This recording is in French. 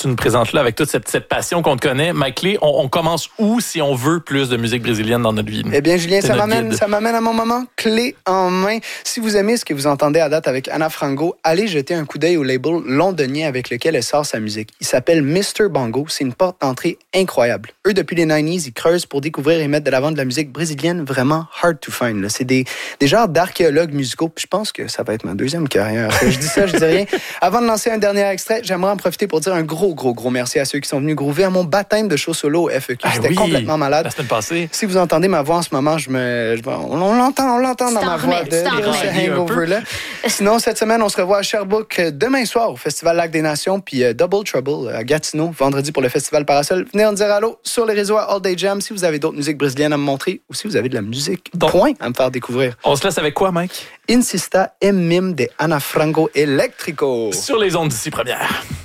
tu nous présentes là avec toute cette passion qu'on te connaît. Mike Lee, on commence où si on veut plus de musique brésilienne dans notre vie? Eh bien, Julien, ça m'amène à mon moment clé en main. Si vous aimez ce que vous entendez à date avec Ana Frango, allez jeter un coup d'œil au label londonien avec lequel elle sort sa musique. Il s'appelle Mr. Bongo. C'est une porte d'entrée incroyable. Eux, depuis les 90s, ils creusent pour découvrir et mettre de l'avant de la musique brésilienne vraiment hard to find. Là. C'est des genres d'archéologues musicaux. Puis je pense que ça va être ma deuxième carrière. Je dis ça, je dis rien. Avant de lancer un dernier extrait, j'aimerais en profiter pour dire un gros merci à ceux qui sont venus groover à mon baptême de show solo au FEQ. C'était complètement malade. La semaine passée. Si vous entendez ma voix en ce moment, on l'entend dans ma voix de ce hangover-là. Sinon, cette semaine, on se revoit à Sherbrooke demain soir au Festival Lac des Nations, puis Double Trouble à Gatineau, vendredi pour le Festival Parasol. Venez en dire allô sur les réseaux à All Day Jam si vous avez d'autres musiques brésiliennes à me montrer ou si vous avez de la musique point à me faire découvrir. On se laisse avec quoi, Mike? Insista em mim de Ana Frango Eléctrico. Sur les ondes d'ici première.